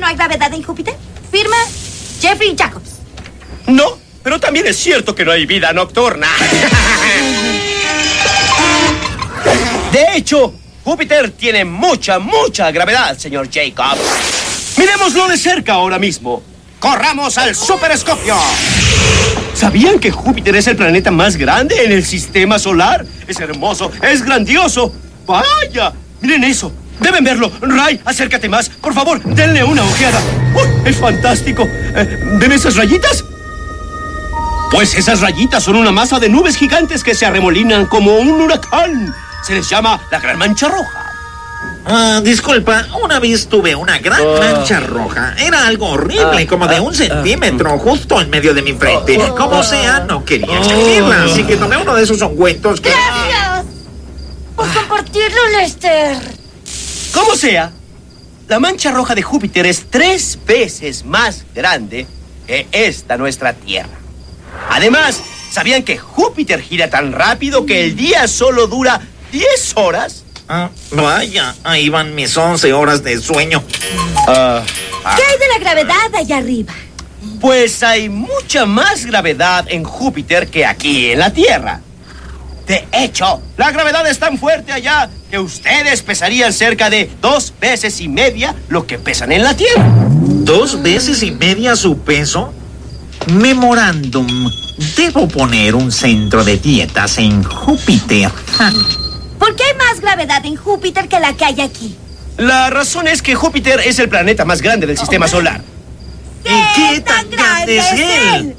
hay gravedad en Júpiter? Firma Jeffrey Jacobs. No, pero también es cierto que no hay vida nocturna. De hecho, Júpiter tiene mucha gravedad, señor Jacobs. Miremoslo de cerca ahora mismo. ¡Corramos al superescopio! ¿Sabían que Júpiter es el planeta más grande en el sistema solar? Es hermoso, es grandioso. ¡Vaya! Miren eso. Deben verlo. Ray, acércate más. Por favor, denle una ojeada. ¡Es fantástico! ¿Ven esas rayitas? Pues esas rayitas son una masa de nubes gigantes que se arremolinan como un huracán. Se les llama la Gran Mancha Roja. Disculpa, una vez tuve una gran mancha roja. Era algo horrible, como de 1 centímetro, justo en medio de mi frente. Como sea, no quería sentirla, así que tomé uno de esos ungüentos que... ¡Gracias por compartirlo, Lester! Como sea, la mancha roja de Júpiter es 3 veces más grande que esta nuestra Tierra. Además, ¿sabían que Júpiter gira tan rápido que el día solo dura 10 horas? Vaya, ahí van mis 11 horas de sueño. ¿Qué hay de la gravedad allá arriba? Pues hay mucha más gravedad en Júpiter que aquí en la Tierra. De hecho, la gravedad es tan fuerte allá que ustedes pesarían cerca de 2 veces y media lo que pesan en la Tierra. ¿2 veces y media su peso? Memorándum. Debo poner un centro de dietas en Júpiter. ¿Por qué hay más gravedad en Júpiter que la que hay aquí? La razón es que Júpiter es el planeta más grande del sistema solar. ¿Qué tan grande es él?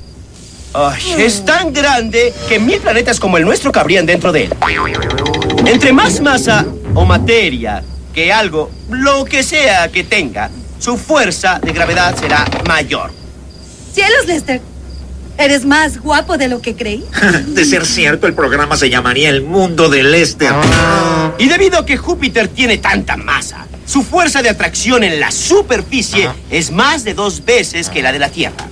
Es tan grande que 1000 planetas como el nuestro cabrían dentro de él. Entre más masa o materia que algo, lo que sea que tenga, su fuerza de gravedad será mayor. ¡Cielos, Lester! Eres más guapo de lo que creí. De ser cierto, el programa se llamaría El Mundo de Lester. Y debido a que Júpiter tiene tanta masa, su fuerza de atracción en la superficie es más de 2 veces que la de la Tierra.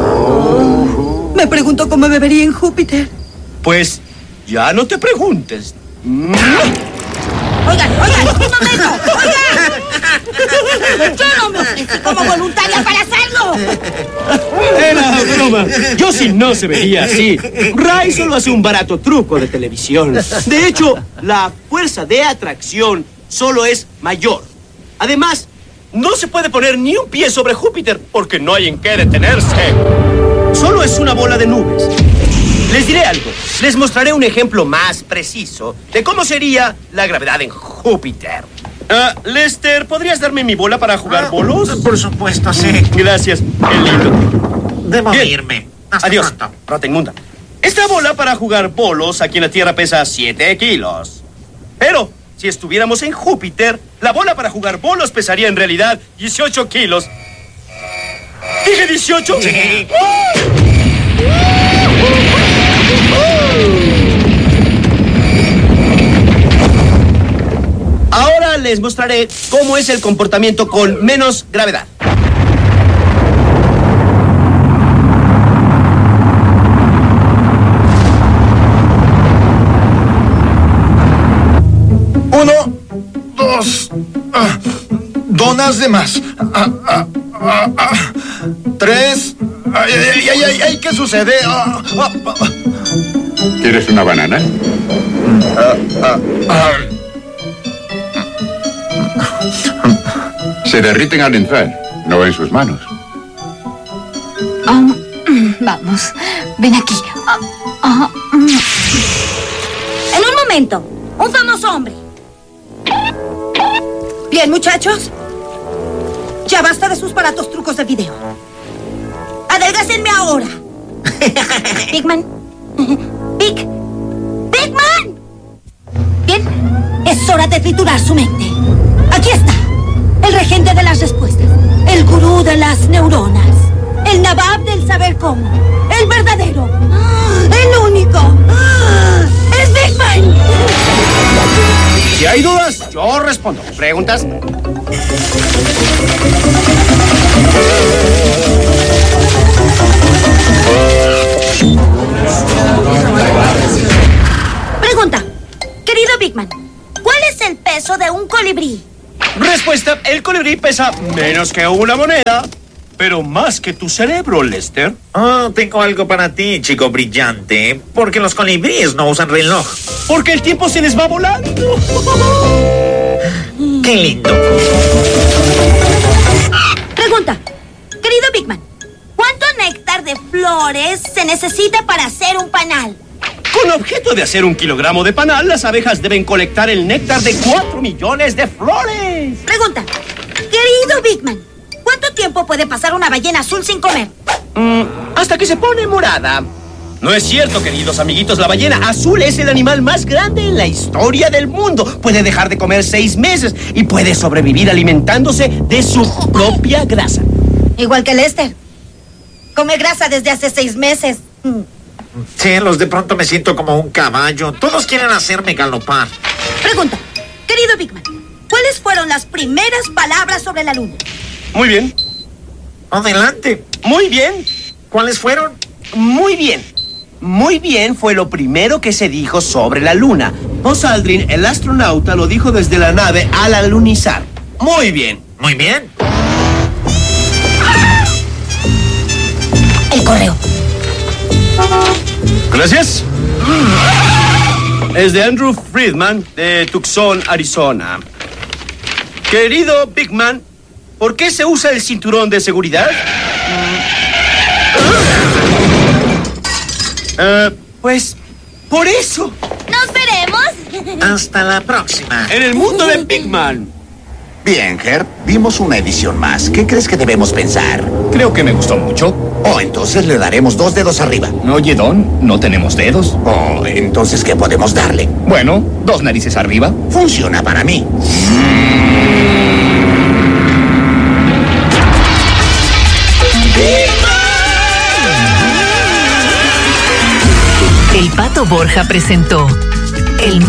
Me pregunto cómo me vería en Júpiter. Pues ya no te preguntes. Oigan, un momento. Oigan. Yo no me ofrecí como voluntaria para hacerlo. Era broma. Yo sí no se vería así. Ray solo hace un barato truco de televisión. De hecho, la fuerza de atracción solo es mayor. Además, no se puede poner ni un pie sobre Júpiter porque no hay en qué detenerse. Solo es una bola de nubes. Les diré algo. Les mostraré un ejemplo más preciso de cómo sería la gravedad en Júpiter. Lester, ¿podrías darme mi bola para jugar bolos? Por supuesto, sí. Gracias. Qué lindo. Debo Bien. irme. Hasta Adiós. pronto. Rotenmunda. Esta bola para jugar bolos aquí en la Tierra pesa 7 kilos. Pero si estuviéramos en Júpiter, la bola para jugar bolos pesaría en realidad 18 kilos. ¿Dije 18? Sí. Ahora les mostraré cómo es el comportamiento con menos gravedad. Uno, dos, donas de más. 3. Ay, ¿qué sucede? ¿Quieres una banana? Se derriten al entrar, no en sus manos. Vamos, ven aquí. En un momento, un famoso hombre. Bien, muchachos. Ya basta de sus baratos trucos de video. ¡Adelgácenme ahora! Bigman. ¡Bigman! Bien, es hora de triturar su mente. Aquí está. El regente de las respuestas. El gurú de las neuronas. El nabab del saber cómo. El verdadero. El único. ¡Es Bigman! Si hay dudas, yo respondo. ¿Preguntas? Pregunta. Querido Bigman, ¿cuál es el peso de un colibrí? Respuesta. respuesta, el colibrí pesa menos que una moneda, pero más que tu cerebro, Lester. Oh, tengo algo para ti, chico brillante. Porque los colibríes no usan reloj. Porque el tiempo se les va volando. ¡Qué lindo! Pregunta, querido Big Man, ¿cuánto néctar de flores se necesita para hacer un panal? Con objeto de hacer 1 kilogramo de panal, las abejas deben colectar el néctar de 4 millones de flores. Pregunta, querido Big Man, ¿cuánto tiempo puede pasar una ballena azul sin comer? Hasta que se pone morada. No es cierto, queridos amiguitos. La ballena azul es el animal más grande en la historia del mundo. Puede dejar de comer 6 meses y puede sobrevivir alimentándose de su propia grasa. Igual que Lester. Come grasa desde hace 6 meses. Cielos, de pronto me siento como un caballo. Todos quieren hacerme galopar. Pregunta, querido Big Man, ¿cuáles fueron las primeras palabras sobre la luna? Muy bien. Adelante. Muy bien. ¿Cuáles fueron? Muy bien. Muy bien fue lo primero que se dijo sobre la luna. Buzz Aldrin, el astronauta, lo dijo desde la nave al alunizar. Muy bien. Muy bien. El correo. Gracias. Es de Andrew Friedman, de Tucson, Arizona. Querido Big Man, ¿por qué se usa el cinturón de seguridad? Pues, por eso. ¡Nos veremos! Hasta la próxima. En el mundo de Big Man. Bien, Herb, vimos una edición más. ¿Qué crees que debemos pensar? Creo que me gustó mucho. Oh, entonces le daremos 2 dedos arriba. Oye, Don, ¿no tenemos dedos? Oh, entonces, ¿qué podemos darle? Bueno, 2 narices arriba. Funciona para mí. El Pato Borja presentó